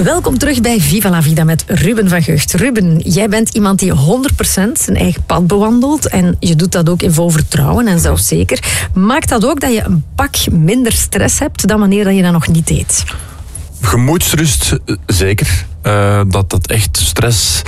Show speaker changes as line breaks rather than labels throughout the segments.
Welkom terug bij Viva la Vida met Ruben van Gucht. Ruben, jij bent iemand die 100% zijn eigen pad bewandelt en je doet dat ook in vol vertrouwen en zelfzeker. Maakt dat ook dat je een pak minder stress hebt dan wanneer je dat nog niet deed?
Gemoedsrust, zeker. Dat echt stress...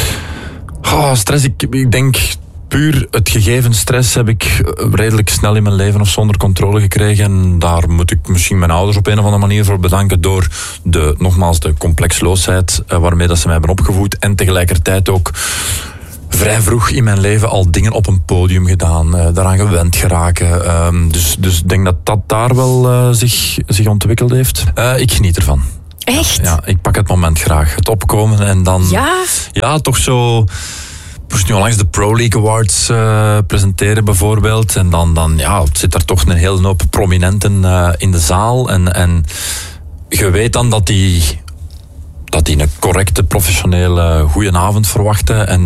stress, ik denk... Puur het gegeven stress heb ik redelijk snel in mijn leven of zonder controle gekregen. En daar moet ik misschien mijn ouders op een of andere manier voor bedanken door de complexloosheid waarmee dat ze mij hebben opgevoed. En tegelijkertijd ook vrij vroeg in mijn leven al dingen op een podium gedaan. Daaraan gewend geraken. Dus ik denk dat dat daar wel zich ontwikkeld heeft. Ik geniet ervan.
Echt?
Ja, ik pak het moment graag. Het opkomen en dan... Ja, toch zo... Ik moest nu al langs de Pro League Awards presenteren bijvoorbeeld. En dan zit daar toch een hele hoop prominenten in de zaal. En je weet dan dat die een correcte, professionele, goede avond verwachten. En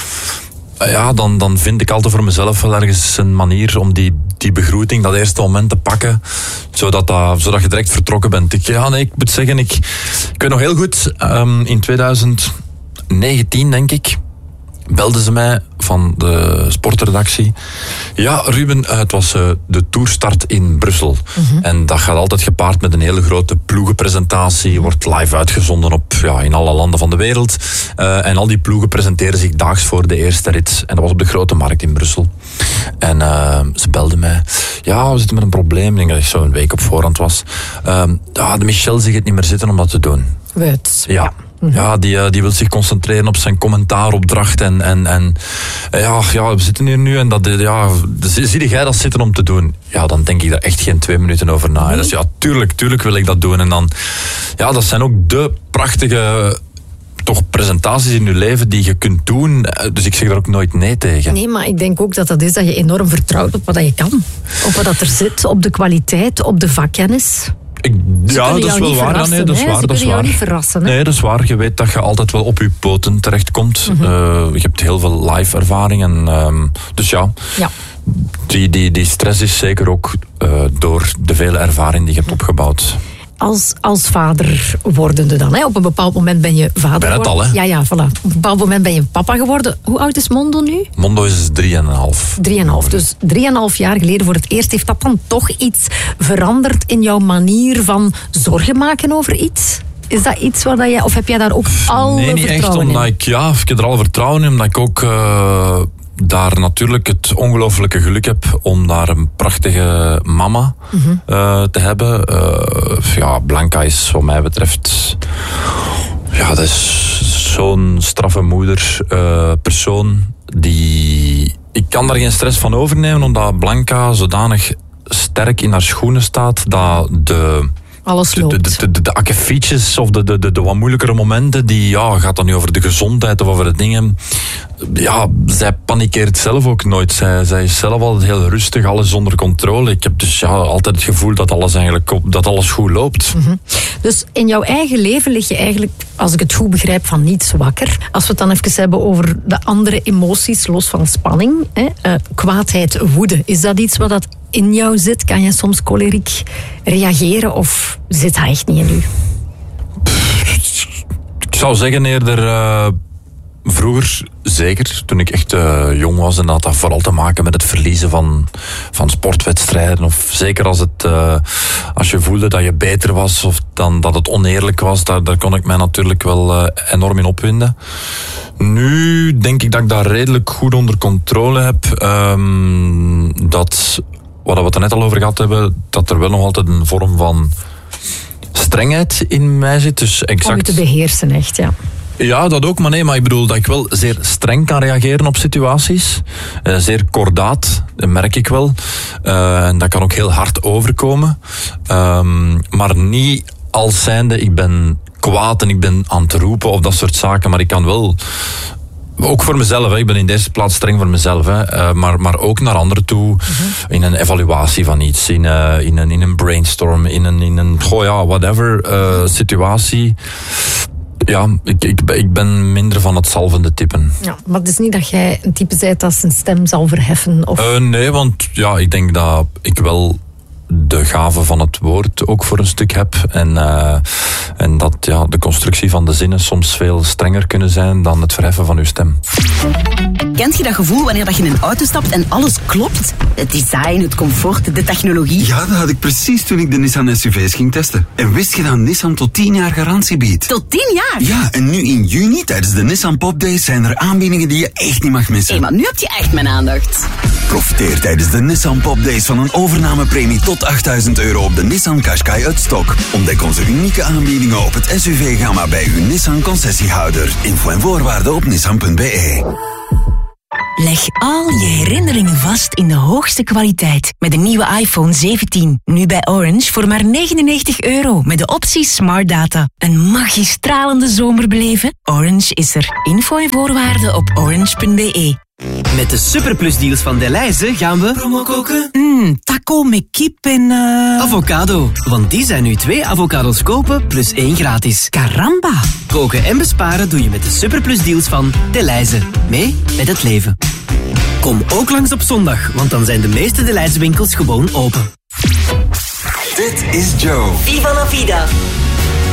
dan vind ik altijd voor mezelf wel ergens een manier om die begroeting, dat eerste moment te pakken, zodat je direct vertrokken bent. Ik moet zeggen, ik weet nog heel goed, in 2019 denk ik, belden ze mij van de sportredactie. Ja, Ruben, het was de toerstart in Brussel. Mm-hmm. En dat gaat altijd gepaard met een hele grote ploegenpresentatie. Wordt live uitgezonden in alle landen van de wereld. En al die ploegen presenteren zich daags voor de eerste rit. En dat was op de Grote Markt in Brussel. En ze belden mij. Ja, we zitten met een probleem. Ik denk dat ik zo een week op voorhand was. De Michel ziet het niet meer zitten om dat te doen. Ja. Ja, die wil zich concentreren op zijn commentaaropdracht en we zitten hier nu en zie jij dat zitten om te doen? Ja, dan denk ik daar echt geen 2 minuten over na. Nee. Dus ja, tuurlijk wil ik dat doen. En dan, dat zijn ook de prachtige presentaties in je leven die je kunt doen. Dus ik zeg daar ook nooit nee tegen.
Nee, maar ik denk ook dat is dat je enorm vertrouwt op wat je kan. Op wat er zit, op de kwaliteit, op de vakkennis.
Dat is wel waar.
Nee, dat is waar. Dat is waar. Niet verrassen,
nee, dat is waar. Je weet dat je altijd wel op je poten terechtkomt. Mm-hmm. Je hebt heel veel live ervaring. En, dus ja. Die stress is zeker ook door de vele ervaring die je hebt opgebouwd.
Als vader wordende dan. Hè? Op een bepaald moment ben je vader
geworden. Ben het al, hè?
Ja, voilà. Op een bepaald moment ben je papa geworden. Hoe oud is Mondo nu?
Mondo is 3,5.
3,5. Dus 3,5 jaar geleden voor het eerst. Heeft dat dan toch iets veranderd in jouw manier van zorgen maken over iets? Is dat iets waar jij... Of heb jij daar ook alle vertrouwen in?
Nee, niet echt. Omdat ik heb er alle vertrouwen in. Omdat ik ook... daar natuurlijk het ongelooflijke geluk heb om daar een prachtige mama te hebben. Blanca is wat mij betreft... dat is zo'n straffe moeder, persoon die... Ik kan daar geen stress van overnemen, omdat Blanca zodanig sterk in haar schoenen staat dat
alles loopt.
De akkefietjes of de wat moeilijkere momenten, gaat dan nu over de gezondheid of over de dingen. Ja, zij panikeert zelf ook nooit. Zij is zelf altijd heel rustig, alles onder controle. Ik heb dus altijd het gevoel dat alles goed loopt.
Mm-hmm. Dus in jouw eigen leven lig je eigenlijk, als ik het goed begrijp, van niets wakker. Als we het dan even hebben over de andere emoties, los van spanning. Kwaadheid, woede. Is dat iets wat in jou zit? Kan je soms choleriek reageren of zit dat echt niet in u?
Ik zou zeggen eerder... Vroeger, zeker, toen ik echt jong was, en dat had vooral te maken met het verliezen van sportwedstrijden. Of zeker als je voelde dat je beter was of dan dat het oneerlijk was, daar kon ik mij natuurlijk wel enorm in opwinden. Nu denk ik dat ik dat redelijk goed onder controle heb. Dat, wat we het er net al over gehad hebben, dat er wel nog altijd een vorm van strengheid in mij zit. Dus exact...
Om je te beheersen, echt, ja.
Ja, dat ook, maar ik bedoel dat ik wel zeer streng kan reageren op situaties. Zeer kordaat, dat merk ik wel. En dat kan ook heel hard overkomen. Maar niet als zijnde, ik ben kwaad en ik ben aan het roepen of dat soort zaken. Maar ik kan wel... Ook voor mezelf, ik ben in de eerste plaats streng voor mezelf. Maar ook naar anderen toe. In een evaluatie van iets. In een brainstorm. In een whatever situatie. Ja, ik ben minder van het zalvende typen.
Ja, maar het is niet dat jij een type bent dat zijn stem zal verheffen? Of...
Nee, want ik denk dat ik wel de gave van het woord ook voor een stuk heb. En En dat de constructie van de zinnen soms veel strenger kunnen zijn dan het verheffen van uw stem.
Kent je dat gevoel wanneer dat je in een auto stapt en alles klopt? Het design, het comfort, de technologie.
Ja, dat had ik precies toen ik de Nissan SUV's ging testen. En wist je dat Nissan tot 10 jaar garantie biedt?
Tot 10 jaar?
Ja, en nu in juni tijdens de Nissan Pop Days zijn er aanbiedingen die je echt niet mag missen.
Maar nu heb je echt mijn aandacht.
Profiteer tijdens de Nissan Pop Days van een overnamepremie tot €8.000 op de Nissan Qashqai uit stok. Ontdek onze unieke aanbiedingen op het SUV-gamma bij uw Nissan concessiehouder. Info en voorwaarden op nissan.be.
Leg al je herinneringen vast in de hoogste kwaliteit met de nieuwe iPhone 17. Nu bij Orange voor maar €99 met de optie Smart Data. Een magistralende zomer beleven? Orange is er. Info en voorwaarden op orange.be.
Met de superplusdeals van Delhaize gaan we promo koken.
Taco met kip en...
Avocado, want die zijn nu 2 avocados kopen plus 1 gratis.
Caramba!
Koken en besparen doe je met de superplusdeals van Delhaize. Mee met het leven. Kom ook langs op zondag, want dan zijn de meeste Delhaize winkels gewoon open.
Dit is Joe.
Viva la vida.